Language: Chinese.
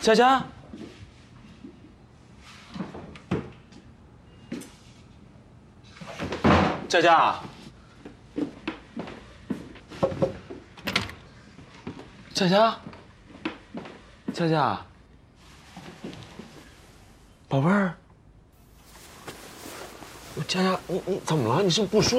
佳佳，佳佳，佳佳，佳佳，宝贝儿，佳佳，你怎么了？你是不是不舒